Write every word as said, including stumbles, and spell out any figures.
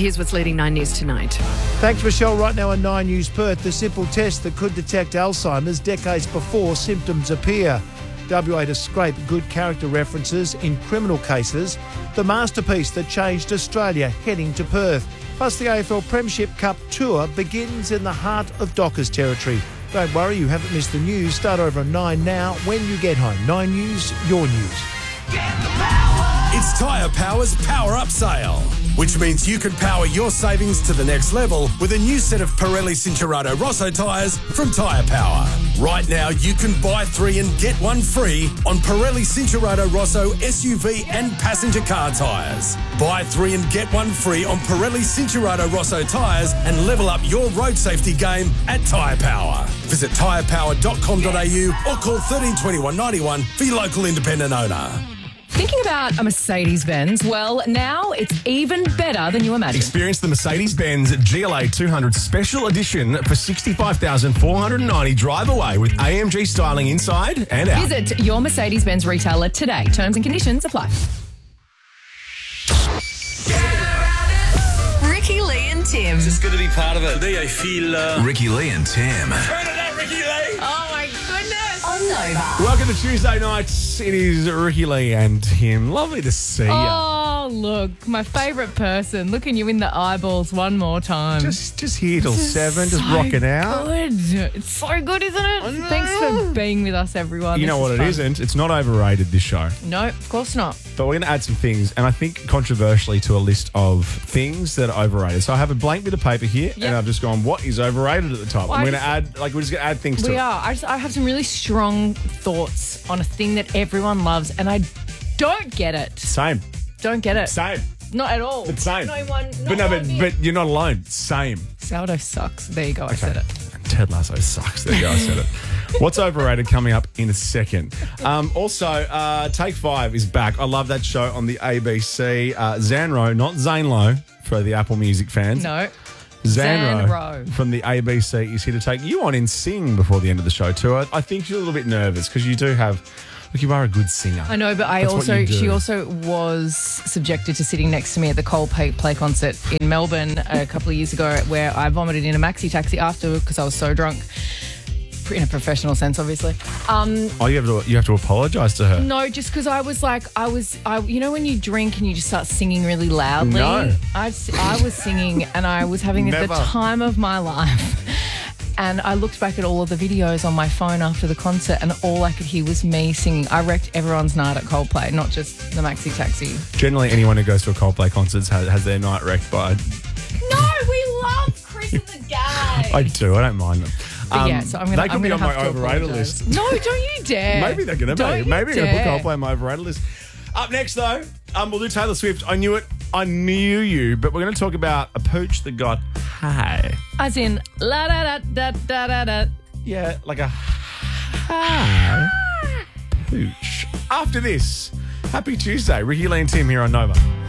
here's what's leading Nine News tonight. Thanks, Michelle. Right now on Nine News Perth, the simple test that could detect Alzheimer's decades before symptoms appear. W A to scrape good character references in criminal cases. The masterpiece that changed Australia heading to Perth. Plus, the A F L Premiership Cup Tour begins in the heart of Dockers territory. Don't worry, you haven't missed the news. Start over on Nine now when you get home. Nine News, your news. It's Tyre Power's Power Up Sale, which means you can power your savings to the next level with a new set of Pirelli Cincherato Rosso tyres from Tyre Power. Right now, you can buy three and get one free on Pirelli Cincherato Rosso S U V and passenger car tyres. Buy three and get one free on Pirelli Cincherato Rosso tyres and level up your road safety game at Tyre Power. Visit tyre power dot com dot a u or call thirteen twenty-one ninety-one for your local independent owner. Thinking about a Mercedes-Benz? Well, now it's even better than you imagined. Experience the Mercedes-Benz G L A two hundred Special Edition for sixty-five thousand four hundred ninety dollars drive away with A M G styling inside and out. Visit your Mercedes-Benz retailer today. Terms and conditions apply. Ricky, Lee and Tim. Just good to be part of it. Today I feel... Uh... Ricky Lee and Tim. Turn it up, Ricky Lee! Oh, my goodness. On Nova. Welcome to Tuesday nights. It is Ricky Lee and Tim. Lovely to see you. Oh, look, my favourite person. Looking you in the eyeballs one more time. Just just here till This is seven, just so rocking out. Good. It's so good, isn't it? Thanks for being with us, everyone. You This know what is it fun. isn't? It's not overrated, this show. No, of course not. But we're going to add some things, and I think controversially to a list of things that are overrated. So I have a blank bit of paper here, Yep. and I've just gone, what is overrated at the top? Well, and I we're going to just- add, like, we're just going to add things to We it. are. I, just, I have some really strong thoughts on a thing that everyone loves, and I don't get it. Same. Don't get it. Same. Not at all. But same. No one. Not But no, one but, bit. but you're not alone. Same. Sourdough sucks. There you go. I said it. Ted Lasso sucks. There you go. I said it. What's overrated coming up in a second. Um, also, uh, Take Five is back. I love that show on the A B C. Uh, Zanro, not Zanlo, for the Apple Music fans. No. Zanro, Zanro. from the A B C is here to take you on in Sing before the end of the show too. I, I think you're a little bit nervous because you do have, look, you are a good singer. I know, but I That's what also you do. she also was subjected to sitting next to me at the Coldplay Play concert in Melbourne a couple of years ago, where I vomited in a maxi taxi after because I was so drunk. In a professional sense, obviously. Um, Oh, you have to you have to apologise to her. no, just because I was like, I was, I, you know, when you drink and you just start singing really loudly. No. I, s- I was singing and I was having the Never. time of my life. And I looked back at all of the videos on my phone after the concert, and all I could hear was me singing. I wrecked everyone's night at Coldplay, not just the maxi taxi. Generally, anyone who goes to a Coldplay concert has, has their night wrecked by. No, we love Chris and the gang. I do. I don't mind them. But yeah, so I'm gonna. They could I'm be gonna on my have to overrated apologise. list. No, don't you dare. Maybe they're going to Don't be. you Maybe we're going to put dare. Coldplay on my overrated list. Up next, though, um, we'll do Taylor Swift. I knew it. I knew you. But we're going to talk about a pooch that got high. As in, la da da da da da da. Yeah, like a high pooch. After this, happy Tuesday. Ricky Lee and Tim here on Nova.